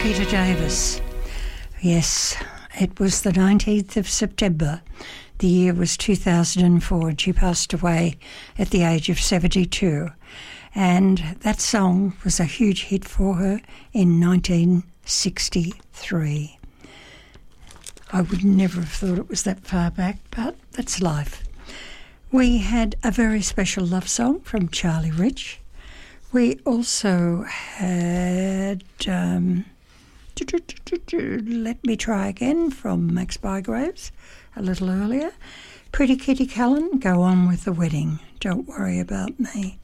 Peter Davis. Yes, it was the 19th of September. The year was 2004 and she passed away at the age of 72. And that song was a huge hit for her in 1963. I would never have thought it was that far back, but that's life. We had a very special love song from Charlie Rich. We also had Let Me Try Again from Max Bygraves a little earlier. Pretty Kitty Callan, Go On With the Wedding, Don't Worry About Me.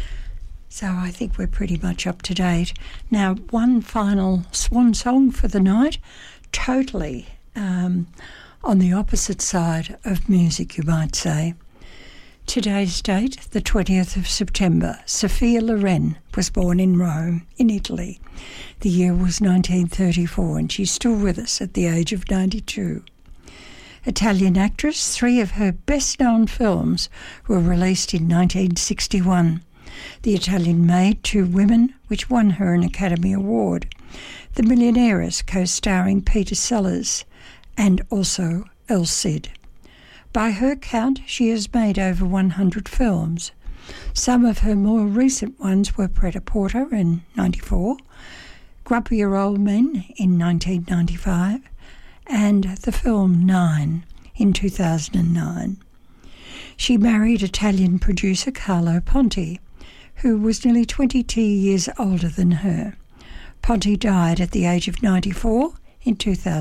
So I think we're pretty much up to date. Now, one final swan song for the night, totally on the opposite side of music, you might say. Today's date, the 20th of September, Sophia Loren was born in Rome, in Italy. The year was 1934 and she's still with us at the age of 92. Italian actress, 3 of her best-known films were released in 1961. The Italian Maid, 2 Women, which won her an Academy Award. The Millionaires, co-starring Peter Sellers, and also El Cid. By her count, she has made over 100 films. Some of her more recent ones were Pret-a-Porter in 1994, Grumpier Old Men in 1995, and the film Nine in 2009. She married Italian producer Carlo Ponti, who was nearly 22 years older than her. Ponti died at the age of 94 in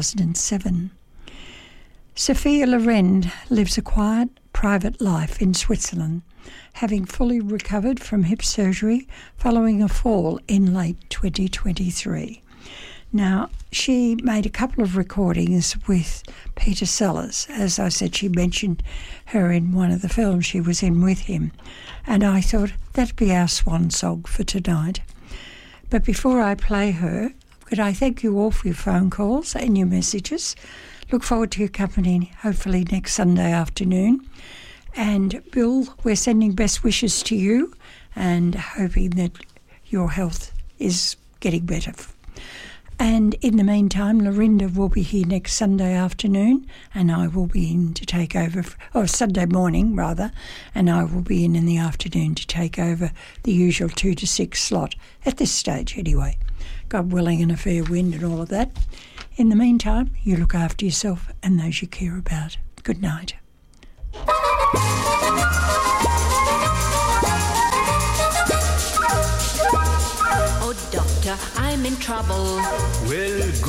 2007. Sophia Loren lives a quiet, private life in Switzerland, having fully recovered from hip surgery following a fall in late 2023. Now, she made a couple of recordings with Peter Sellers. As I said, she mentioned her in one of the films she was in with him. And I thought that'd be our swan song for tonight. But before I play her, could I thank you all for your phone calls and your messages. Look forward to your company, hopefully next Sunday afternoon. And Bill, we're sending best wishes to you and hoping that your health is getting better. And in the meantime, Lorinda will be here next Sunday afternoon and I will be in to take over, or Sunday morning rather, and I will be in the afternoon to take over the usual 2 to 6 slot, at this stage anyway. God willing and a fair wind and all of that. In the meantime, you look after yourself and those you care about. Good night. Oh, doctor, I'm in trouble. Well,